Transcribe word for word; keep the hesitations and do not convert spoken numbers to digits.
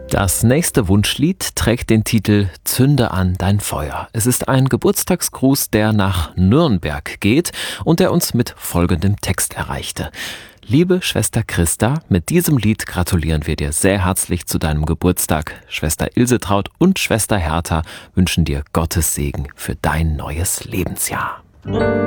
Das nächste Wunschlied trägt den Titel »Zünde an dein Feuer«. Es ist ein Geburtstagsgruß, der nach Nürnberg geht und der uns mit folgendem Text erreichte. Liebe Schwester Christa, mit diesem Lied gratulieren wir dir sehr herzlich zu deinem Geburtstag. Schwester Ilsetraut und Schwester Hertha wünschen dir Gottes Segen für dein neues Lebensjahr.